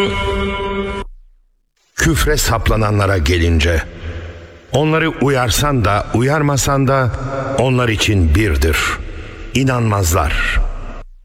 Küfre saplananlara gelince, onları uyarsan da uyarmasan da onlar için birdir. İnanmazlar.